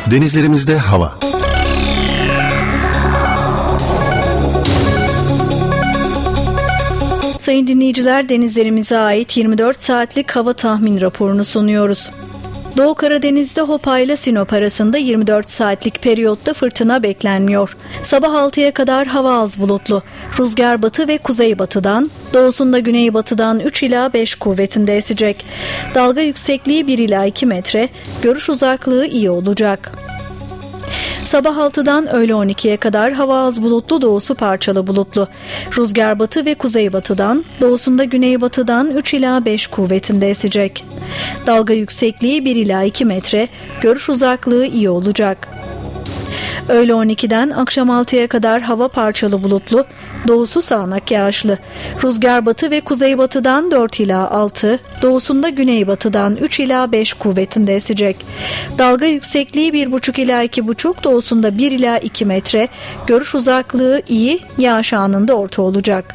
Denizlerimizde hava. Sayın dinleyiciler, denizlerimize ait 24 saatlik hava tahmin raporunu sunuyoruz. Doğu Karadeniz'de Hopa ile Sinop arasında 24 saatlik periyotta fırtına beklenmiyor. Sabah 6'ya kadar hava az bulutlu. Rüzgar batı ve kuzeybatıdan, doğusunda güneybatıdan 3 ila 5 kuvvetinde esecek. Dalga yüksekliği 1 ila 2 metre, görüş uzaklığı iyi olacak. Sabah 6'dan öğle 12'ye kadar hava az bulutlu, doğusu parçalı bulutlu. Rüzgar batı ve kuzeybatıdan, doğusunda güneybatıdan 3 ila 5 kuvvetinde esecek. Dalga yüksekliği 1 ila 2 metre, görüş uzaklığı iyi olacak. Öğle 12'den akşam 6'ya kadar hava parçalı bulutlu, doğusu sağanak yağışlı. Rüzgar batı ve kuzeybatıdan 4 ila 6, doğusunda güneybatıdan 3 ila 5 kuvvetinde esecek. Dalga yüksekliği 1,5 ila 2,5, doğusunda 1 ila 2 metre, görüş uzaklığı iyi, yağış anında orta olacak.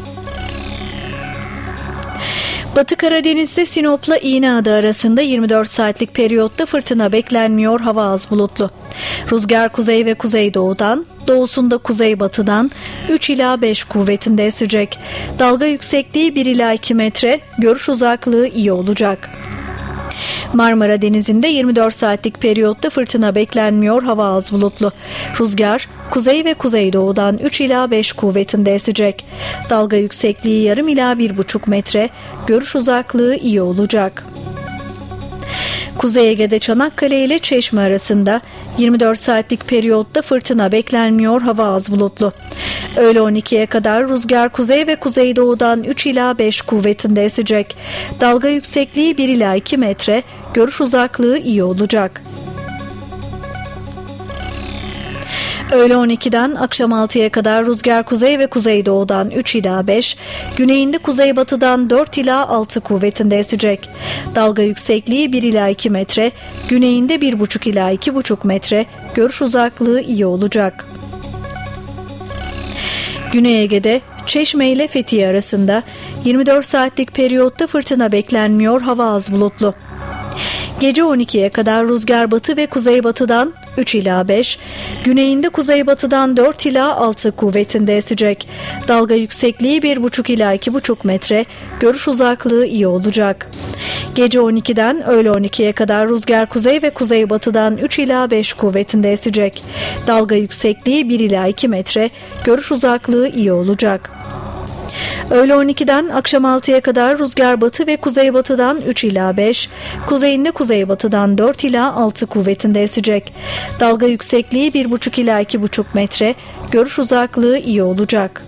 Batı Karadeniz'de Sinop'la İğneada arasında 24 saatlik periyotta fırtına beklenmiyor, hava az bulutlu. Rüzgar kuzey ve kuzeydoğudan, doğusunda kuzeybatıdan 3 ila 5 kuvvetinde esecek. Dalga yüksekliği 1 ila 2 metre, görüş uzaklığı iyi olacak. Marmara Denizi'nde 24 saatlik periyotta fırtına beklenmiyor, hava az bulutlu. Rüzgar kuzey ve kuzeydoğudan 3 ila 5 kuvvetinde esecek. Dalga yüksekliği yarım ila 1,5 metre, görüş uzaklığı iyi olacak. Kuzey Ege'de Çanakkale ile Çeşme arasında 24 saatlik periyotta fırtına beklenmiyor, hava az bulutlu. Öğle 12'ye kadar rüzgar kuzey ve kuzeydoğudan 3 ila 5 kuvvetinde esecek. Dalga yüksekliği 1 ila 2 metre, görüş uzaklığı iyi olacak. Öğle 12'den akşam 6'ya kadar rüzgar kuzey ve kuzeydoğudan 3 ila 5, güneyinde kuzeybatıdan 4 ila 6 kuvvetinde esecek. Dalga yüksekliği 1 ila 2 metre, güneyinde 1,5 ila 2,5 metre, görüş uzaklığı iyi olacak. Güney Ege'de Çeşme ile Fethiye arasında 24 saatlik periyotta fırtına beklenmiyor, hava az bulutlu. Gece 12'ye kadar rüzgar batı ve kuzeybatıdan 3 ila 5, güneyinde kuzeybatıdan 4 ila 6 kuvvetinde esecek. Dalga yüksekliği 1,5 ila 2,5 metre, görüş uzaklığı iyi olacak. Gece 12'den öğle 12'ye kadar rüzgar kuzey ve kuzeybatıdan 3 ila 5 kuvvetinde esecek. Dalga yüksekliği 1 ila 2 metre, görüş uzaklığı iyi olacak. Öğle 12'den akşam 6'ya kadar rüzgar batı ve kuzeybatıdan 3 ila 5, kuzeyinde kuzeybatıdan 4 ila 6 kuvvetinde esecek. Dalga yüksekliği 1,5 ila 2,5 metre, görüş uzaklığı iyi olacak.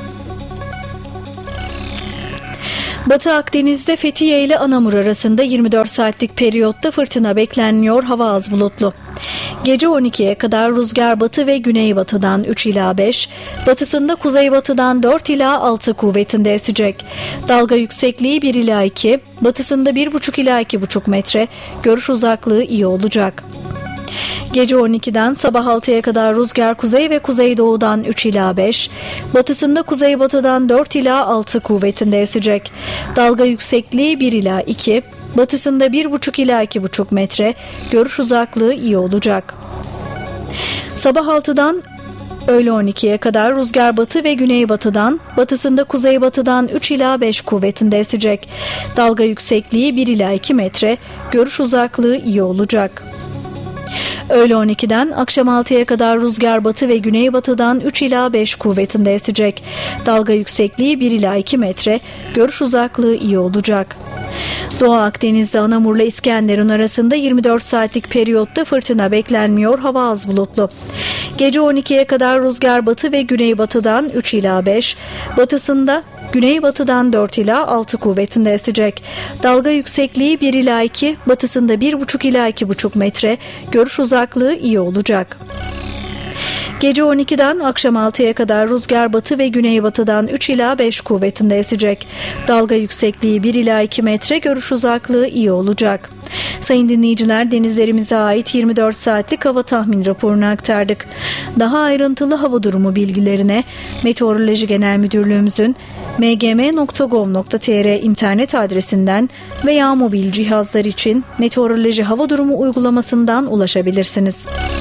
Batı Akdeniz'de Fethiye ile Anamur arasında 24 saatlik periyotta fırtına beklenmiyor, hava az bulutlu. Gece 12'ye kadar rüzgar batı ve güneybatıdan 3 ila 5, batısında kuzeybatıdan 4 ila 6 kuvvetinde esecek. Dalga yüksekliği 1 ila 2, batısında 1,5 ila 2,5 metre, görüş uzaklığı iyi olacak. Gece 12'den sabah 6'ya kadar rüzgar kuzey ve kuzeydoğudan 3 ila 5, batısında kuzeybatıdan 4 ila 6 kuvvetinde esecek. Dalga yüksekliği 1 ila 2, batısında 1,5 ila 2,5 metre, görüş uzaklığı iyi olacak. Sabah 6'dan öğle 12'ye kadar rüzgar batı ve güneybatıdan, batısında kuzeybatıdan 3 ila 5 kuvvetinde esecek. Dalga yüksekliği 1 ila 2 metre, görüş uzaklığı iyi olacak. Öğle 12'den akşam 6'ya kadar rüzgar batı ve güneybatıdan 3 ila 5 kuvvetinde esecek. Dalga yüksekliği 1 ila 2 metre, görüş uzaklığı iyi olacak. Doğu Akdeniz'de Anamur'la İskenderun arasında 24 saatlik periyotta fırtına beklenmiyor, hava az bulutlu. Gece 12'ye kadar rüzgar batı ve güneybatıdan 3 ila 5, batısında güneybatıdan 4 ila 6 kuvvetinde esecek. Dalga yüksekliği 1 ila 2, batısında 1,5 ila 2,5 metre, görüş uzaklığı iyi olacak. Gece 12'den akşam 6'ya kadar rüzgar batı ve güneybatıdan 3 ila 5 kuvvetinde esecek. Dalga yüksekliği 1 ila 2 metre, görüş uzaklığı iyi olacak. Sayın dinleyiciler, denizlerimize ait 24 saatlik hava tahmin raporunu aktardık. Daha ayrıntılı hava durumu bilgilerine Meteoroloji Genel Müdürlüğümüzün mgm.gov.tr internet adresinden veya mobil cihazlar için Meteoroloji Hava Durumu uygulamasından ulaşabilirsiniz.